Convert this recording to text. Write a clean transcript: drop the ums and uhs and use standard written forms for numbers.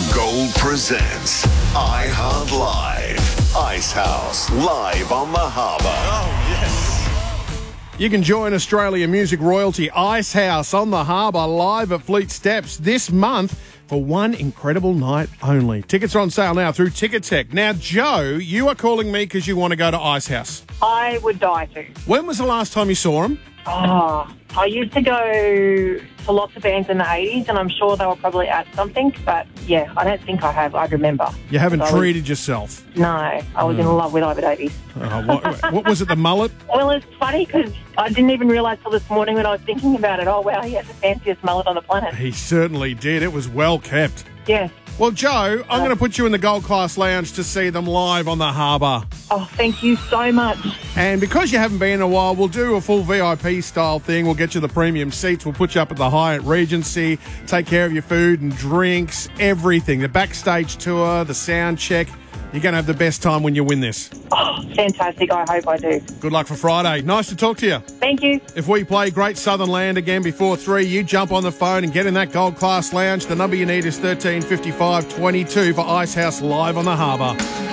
Gold presents iHeart Live. Ice House live on the harbour. Oh, yes. You can join Australia music royalty Ice House on the harbour live at Fleet Steps this month for one incredible night only. Tickets are on sale now through Ticketek. Now, Joe, you are calling me because you want to go to Ice House. I would die to. When was the last time you saw them? Oh, I used to go to lots of bands in the 80s, and I'm sure they were probably at something, but yeah, I don't think I have. I remember. You haven't treated yourself? No, I was in love with Ivor Davies. What was it, the mullet? Well, it's funny because I didn't even realise till this morning when I was thinking about it. Oh, wow, he has the fanciest mullet on the planet. He certainly did. It was well kept. Yes. Well, Joe, I'm going to put you in the Gold Class Lounge to see them live on the harbour. Oh, thank you so much. And because you haven't been in a while, we'll do a full VIP-style thing. We'll get you the premium seats. We'll put you up at the Hyatt Regency, take care of your food and drinks, everything. The backstage tour, the sound check. You're going to have the best time when you win this. Oh, fantastic. I hope I do. Good luck for Friday. Nice to talk to you. Thank you. If we play Great Southern Land again before 3, you jump on the phone and get in that Gold Class Lounge. The number you need is 135522 for Ice House live on the harbour.